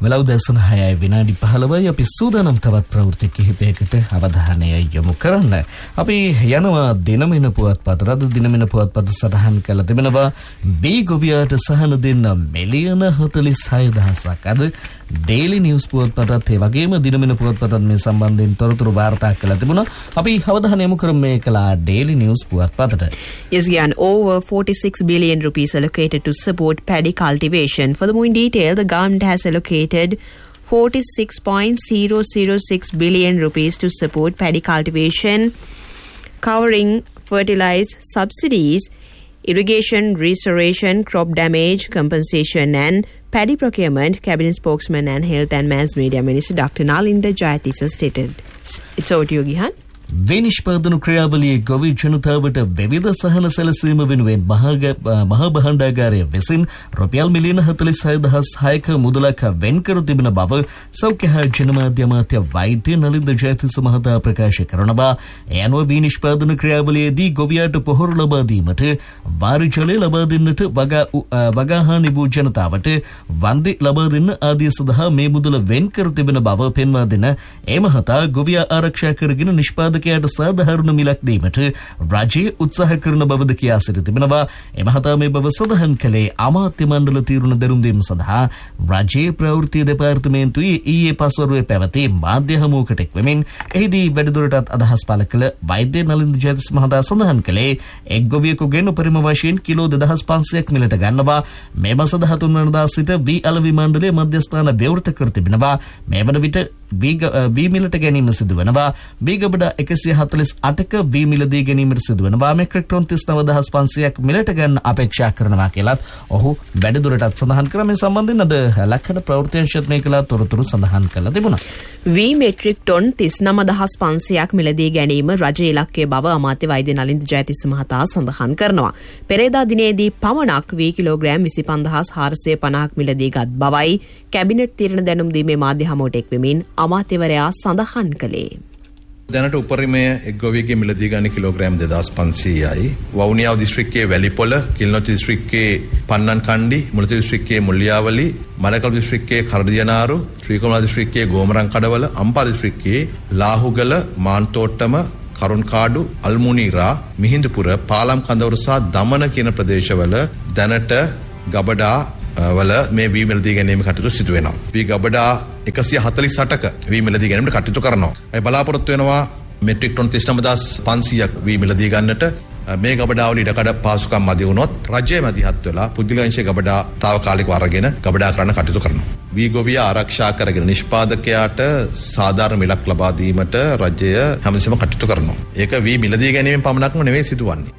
වෙලව දැසන 6යි විනාඩි 15යි අපි සූදානම් තවත් ප්‍රවෘත්ති කිහිපයකට අවධානය යොමු කරන්න. අපි යනවා දිනමින පුවත්පත. රද දිනමින පුවත්පත සටහන් කළ තිබෙනවා බී ගොවියාට සහන දෙන්න මිලියන 46000ක්. අද ඩේලි නිවුස් පුවත්පතත් ඒ වගේම දිනමින පුවත්පතත් මේ සම්බන්ධයෙන් තොරතුරු වාර්තා කළ තිබුණා. අපි අවධානය යොමු කරමු මේ කලා daily news පුවත්පතට. Yes, Gyan, over 46 billion rupees allocated to support paddy cultivation. Furthermore, in detail, the government has allocated 46.006 billion rupees to support paddy cultivation, covering fertilizer subsidies, irrigation, restoration, crop damage, compensation and paddy procurement. Cabinet spokesman and Health and Mass Media Minister Dr. Nalinda Jayatissa stated. It's over to you, Gihan. විනිෂ්පාදන ක්‍රියාවලියේ ගොවි ජනතාවට විවිධ සහන සැලසීම වෙනුවෙන් මහා භාණ්ඩාගාරය විසින් රුපියල් මිලියන 46000ක මුදලක් වෙන් කර තිබෙන බව සෞඛ්‍ය හා ජනමාධ්‍ය අමාත්‍ය වෛද්‍ය නලින්ද ජයතිස්ස මහතා ප්‍රකාශ කරනවා. ඒ අනුව විනිෂ්පාදන ක්‍රියාවලියේදී ගොවියාට පොහොර ලබා දීමට, වාරි ජලය ලබා දෙන්නට, වගා හානි වූ ජනතාවට වන්දි ලබා දෙන්න ආදිය සඳහා මේ මුදල වෙන් කර තිබෙන බව පෙන්වා දෙන ඒ මහතා ගොවියා ආරක්ෂා කරගෙන නිෂ්පාදක සාධාරණ මිලක් දීමට රජය උත්සාහ කරන බවද කියා සිටි තිබෙනවා. ඒ මහතා මේ බව සඳහන් කළේ අමාත්‍ය මණ්ඩල තීරණ දැනුම් දීම සඳහා රජයේ ප්‍රවෘත්ති දෙපාර්තමේන්තුවේ ඊයේ පස්වරුවේ පැවති මාධ්‍ය හමුවකට එක්වමින් එහිදී වැඩිදුරටත් අදහස් පළ කළ වෛද්‍ය නලින්ද ජයතිස්ස මහතා සඳහන් කළේ එක් ගොවියෙකුගෙන් උපරිම වශයෙන් කිලෝ 2500ක් මිලට ගන්නවා. මේ මාස 13 වෙනිදා සිට වී අලෙවි මණ්ඩලයේ මධ්‍යස්ථාන විවෘත කර තිබෙනවා. මේ වන විට වී මිලට ගැනීම සිදු වෙනවා. වී ගබඩා 148ක වී මිල දී ගැනීමට සිදු වෙනවා. මෙට්‍රික් ටොන් 39500ක් මිලට ගන්න අපේක්ෂා කරනවා කියලාත් ඔහු වැඩිදුරටත් සඳහන් කළා. මේ සම්බන්ධයෙන් අද ලක්ෂණ ප්‍රවෘත්තිංශයත් මේ කළා තොරතුරු සඳහන් කළා තිබුණා. වී මෙට්‍රික් ටොන් 39500ක් මිලදී ගැනීම රජයේ ඉලක්කය බව අමාත්‍ය වෛද්‍ය නලින්ද ජයතිස්ස මහතා සඳහන් කරනවා. පෙරේදා දිනේදී පමණක් වී කිලෝග්‍රෑම් 25450ක් මිලදී ගත් බවයි කැබිනට් තීරණ දැනුම් දීමේ මාධ්‍ය හමුවට එක්වෙමින් අමාත්‍යවරයා සඳහන් කළේ. දැනට උපරිමය එක් ගොවියගේ මිලදී ගන්න කිලෝග්‍රෑම් 2500යි. වවුනියාව දිස්ත්‍රික්කයේ වැලිපොළ, කිල්නොට දිස්ත්‍රික්කයේ පන්නන්කණ්ඩි, මුලතිව් දිස්ත්‍රික්කයේ මුල්ලියාවලි, මඩකල් දිස්ත්‍රික්කයේ කරදියනාරු, ශ්‍රීකෝණා දිස්ත්‍රික්කයේ ගෝමරන්කඩවල, අම්පාර දිස්ත්‍රික්කයේ ලාහුගල, මාන්තෝට්ටම, කරුන්කාඩු, අල්මුනීරා, මිහිඳුපුර, පාලම් කඳවුරු සහ දමන කියන ප්‍රදේශවල දැනට ගබඩා වල මේ වී මිලදී ගැනීම කටයුතු සිදු වෙනවා. වී ගබඩා 148ක වී මිලදී ගැනීමට කටයුතු කරනවා. ඒ බලාපොරොත්තු වෙනවා මෙට්‍රික් ටොන් 39500ක් වී මිලදී ගන්නට. මේ ගබඩාවල ඉඩකඩ පාසුකම් මදි වුණොත් රජයේ මැදිහත් වෙලා පුද්ගලිකංශයේ ගබඩා తాවකාලිකව අරගෙන ගබඩා කරන්න කටයුතු කරනවා. වී ගොවියා ආරක්ෂා කරගෙන නිෂ්පාදකයාට සාධාරණ මිලක් ලබා දීමට රජය හැමතිස්සෙම කටයුතු කරනවා. ඒක වී මිලදී ගැනීමෙන් පමණක්ම නෙවෙයි සිදුවන්නේ.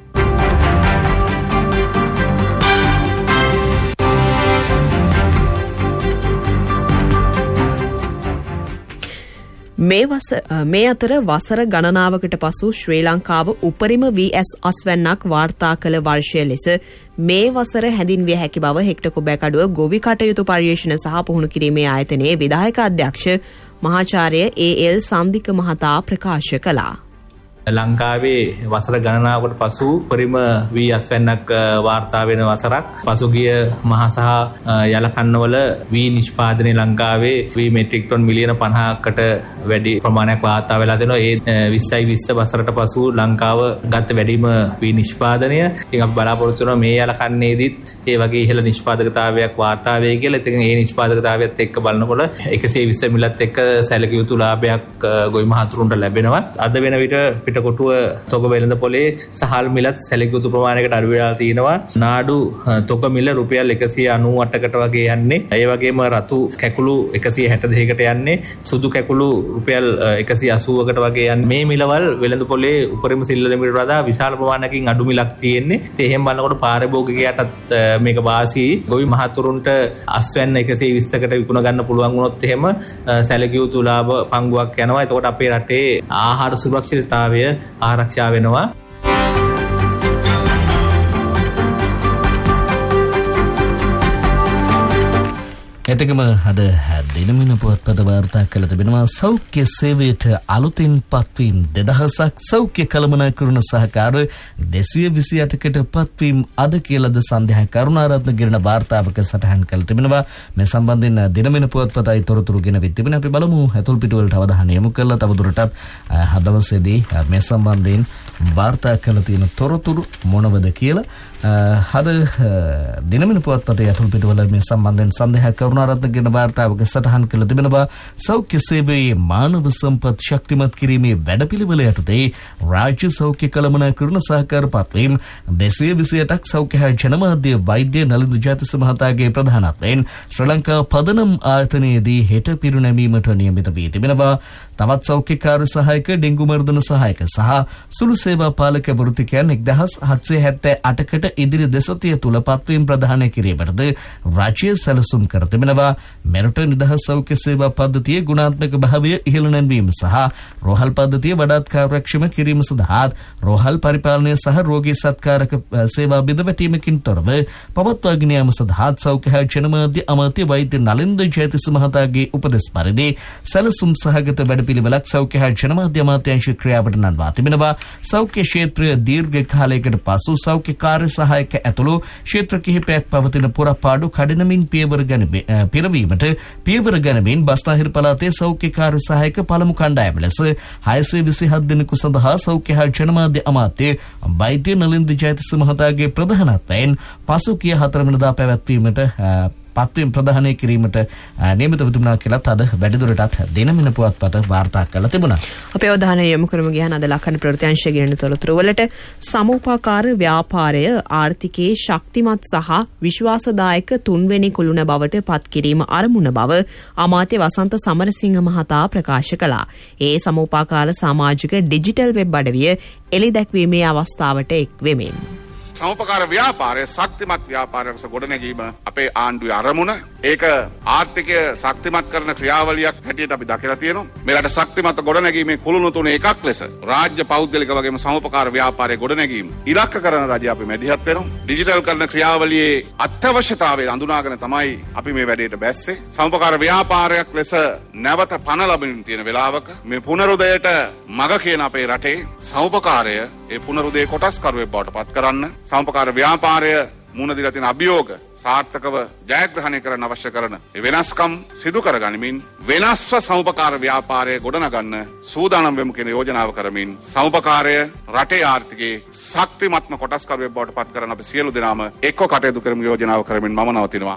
මේ අතර වසර ගණනාවකට පසු ශ්‍රී ලංකාව උපරිම වී අස්වැන්නක් වාර්තා කළ වර්ෂය ලෙස මේ වසර හැඳින්විය හැකි බව හෙක්ටර් කොබෑකඩුව ගොවි කටයුතු පර්යේෂණ සහ පුහුණු කිරීමේ ආයතනයේ විධායක අධ්‍යක්ෂ මහාචාර්ය ඒ.එල්. සන්දික මහතා ප්‍රකාශ කළා. ලංකාවේ වසර ගණනාවකට පසු උපරිම වී අස්වැන්නක් වාර්තා වෙන වසරක්. පසුගිය මහ සහ යල කන්නවල වී නිෂ්පාදනය ලංකාවේ වී මෙට්‍රික් ටොන් මිලියන 50කට වැඩි ප්‍රමාණයක් වාර්තා වෙලා දෙනවා. ඒ 2020 වසරට පසු ලංකාව ගත වැඩිම වී නිෂ්පාදනය. ඉතින් අපි බලාපොරොත්තු වෙනවා මේ යල කන්නේදීත් ඒ වගේ ඉහළ නිෂ්පාදකතාවයක් වාර්තා වෙයි කියලා. ඉතින් ඒ නිෂ්පාදකතාවයත් එක්ක බලනකොට 120 මිලත් එක්ක සැලකිය යුතු ලාභයක් ගොවි මහතුරුන්ට ලැබෙනවා. අද වෙන විට පිටකොටුව තොග වෙළඳ පොලේ සහල් මිලත් සැලකිය යුතු ප්‍රමාණයකට අඩු වෙලා තිනවා. නාඩු තොග මිල රුපියල් 198කට වගේ යන්නේ. ඒ වගේම රතු කැකුළු 162කට යන්නේ. සුදු කැකුළු රුපියල් 180කට වගේ යන්නේ. මේ මිලවල් වෙළඳ පොලේ උපරිම සිල්ලර මිලට වඩා විශාල ප්‍රමාණයකින් අඩු මිලක් තියෙන්නේ. ඉතින් එහෙම බලනකොට පාරිභෝගිකයාටත් මේක වාසි. ගොවි මහතුරුන්ට අස්වැන්න 120කට විකුණ ගන්න පුළුවන් වුණොත් එහෙම සැලකිය යුතු ලාභ පංගුවක් යනවා. එතකොට අපේ රටේ ආහාර සුරක්ෂිතතාවය ආරක්ෂා වෙනවා. එතකම අද දිනමින පුවත්පත වාර්තා කළ තිබෙනවා සෞඛ්‍ය සේවයට අලුතින් පත්වීම් 2000ක් සෞඛ්‍ය කළමනාකරණ සහකාර 228කට පත්වීම් අද කියලාද සන්ධ්‍යා කරුණාරත්න ගිරණ වාර්තාවක සටහන් කළ තිබෙනවා. මේ සම්බන්ධයෙන් දිනමින පුවත්පතයි තොරතුරු ගෙන තිබෙනවා. අපි බලමු ඇතුල් පිටුවලට අවධානය යොමු කරලා තවදුරටත් හදවසේදී මේ සම්බන්ධයෙන් වාර්තා කළ තියෙන තොරතුරු මොනවද කියලා හද දිනමින පුවත්පතේ ඇතුල් පිටුවල මේ සම්බන්ධයෙන් සන්ධ්‍යා කරුණාරත්න ගිරණ වාර්තාවක සටහන් කළ තිබෙනවා. සෞඛ්‍ය සේවයේ මානව සම්පත් ශක්තිමත් කිරීමේ වැඩපිළිවෙල යටතේ රාජ්‍ය සෞඛ්‍ය කළමනාකරණ සහකාර පත්වීම් 228ක් සෞඛ්‍ය හා ජනමාධ්‍ය වෛද්‍ය නලින්ද ජයතිස්ස මහතාගේ ප්‍රධානත්වයෙන් ශ්‍රී ලංකා පදනම් ආයතනයේදී හෙට පිරිනැමීමට නියමිත වී තිබෙනවා. තවත් සෞඛ්‍ය කාර්ය සහායක ඩෙංගු මර්ධන සහායක සහ සුළු සේවා පාලක වෘත්තිකයන් 1778කට ඉදිරි දෙසතිය තුල පත්වීම් ප්‍රදානය කිරීමටද රාජ්‍ය සැලසුම් කර තිබෙනවා. මෙරට නිදහස් සෞඛ්‍ය සේවා පද්ධතියේ ගුණාත්මක භාවය ඉහළ නැංවීම සහ රෝහල් පද්ධතිය වඩාත් කාර්යක්ෂම කිරීම සඳහා රෝහල් පරිපාලනය සහ රෝගී සත්කාරක සේවා බිඳවැටීමකින් තොරව පවත්වාගෙන යාම සඳහා සෞඛ්‍ය හා ජනමාධ්‍ය අමාත්‍ය වෛද්‍ය නලින්ද ජයතිස්ස මහතාගේ උපදෙස් පරිදි සැලසුම් සහගත වැඩපිළිවෙලක් සෞඛ්‍ය හා ජනමාධ්‍ය අමාත්‍යාංශ ක්‍රියාවට නංවා තිබෙනවා. සෞඛ්‍ය ක්ෂේත්‍රය දීර්ඝ කාලයකට පසු සෞඛ්‍ය කාර්ය සහායක ඇතුළු ක්ෂේත්‍ර කිහිපයක් පවතින පුරපාඩු කඩිනමින් පියවර ගනිමින් බස්නාහිර පළාතේ සෞඛ්‍ය කාර්ය සහායක පළමු කණ්ඩායම ලෙස 627 දෙනෙකු සඳහා සෞඛ්‍ය හා ජනමාධ්‍ය අමාත්‍ය වෛද්‍ය නලින්ද ජයතිස්ස මහතාගේ ප්‍රධානත්වයෙන් පසුගිය 4 වෙනිදා පැවැත්වීමට පත්වීම් ප්‍රදානය කිරීමට නියමිත වුණා කියලා අද වැඩිදුරටත් දිනමින පුවත්පත වාර්තා කළා තිබුණා. අපේ අවධානය යොමු කරමු ගියන අද ලක්කන ප්‍රවෘත්තිංශයේ ගෙනෙන තොරතුරු වලට සමෝපකාර ව්‍යාපාරය ආර්ථිකයේ ශක්තිමත් සහ විශ්වාසදායක තුන්වෙනි කුළුණ බවට පත් කිරීම අරමුණ බව අමාත්‍ය වසන්ත සමරසිංහ මහතා ප්‍රකාශ කළා. ඒ සමෝපකාර සමාජික ඩිජිටල් වෙබ් අඩවිය එළි දැක්වීමේ අවස්ථාවට එක් වෙමින් සමෝපකාර ව්‍යාපාරය ශක්තිමත් ව්‍යාපාරයක් ගොඩනැගීම අපේ ආණ්ඩුවේ අරමුණ. ඒක ආර්ථිකය ශක්තිමත් කරන ක්‍රියාවලියක් හැටියට අපි දකිලා තියෙනවා. මේ රට ශක්තිමත් ගොඩනැගීමේ කුළුණු තුනේ එකක් ලෙස රාජ්‍ය පෞද්ගලික වගේම සමෝපකාර ව්‍යාපාරය ගොඩනැගීම ඉලක්ක කරන රජය අපි මැදිහත් වෙනවා. ඩිජිටල් කරන ක්‍රියාවලියේ අත්‍යවශ්‍යතාවය අඳුනාගෙන තමයි අපි මේ වැඩේට බැස්සේ. සමෝපකාර ව්‍යාපාරයක් ලෙස නැවත පණ ලැබෙමින් තියෙන වෙලාවක මේ පුනරුදයට මග කියන අපේ රටේ සමෝපකාරය ඒ පුනරුදේ කොටස්කරුවෙක් බවට පත් කරන්න සමෝපකාර ව්‍යාපාරය මුණ දීලා තියෙන අභියෝග සාර්ථකව ජයග්‍රහණය කරන්න අවශ්‍ය කරන වෙනස්කම් සිදු කරගනිමින් වෙනස්ව සමෝපකාර ව්‍යාපාරය ගොඩනගන්න සූදානම් වෙමු කියන යෝජනාව කරමින් සමෝපකාරය රටේ ආර්ථිකයේ ශක්තිමත්ම කොටස්කරුවෙක් බවට පත් කරන අපි සියලු දෙනාම එක්ව කටයුතු කරමු යෝජනාව කරමින් මම නවතිනවා.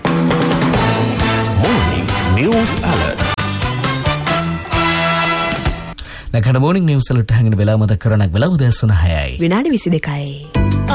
News alert. නැකඩ මෝනින් නිවුස් වලට හැංගෙන වෙලාව මත කරණක් වෙලාව දැසන 6යි. විනාඩි 22යි.